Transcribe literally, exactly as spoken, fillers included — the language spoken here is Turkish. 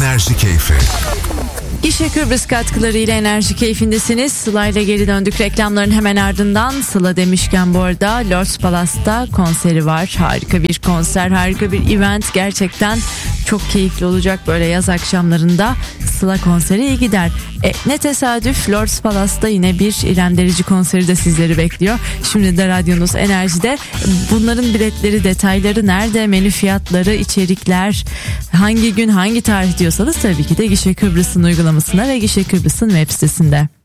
Enerji Keyfi. Gişe Kıbrıs katkılarıyla Enerji Keyfindesiniz. Sıla ile geri döndük reklamların hemen ardından. Sıla demişken bu arada Lords Palace'da konseri var. Harika bir konser, harika bir event. Gerçekten çok keyifli olacak böyle yaz akşamlarında. Sıla konseri iyi gider. E, ne tesadüf Lords Palace'da yine bir İrem Derici konseri de sizleri bekliyor. Şimdi de radyonuz Enerji'de. Bunların biletleri, detayları nerede? Menü fiyatları, içerikler, hangi gün, hangi tarih diyorsanız tabii ki de Gişe Kıbrıs'ın uygulamasına ve Gişe Kıbrıs'ın web sitesinde.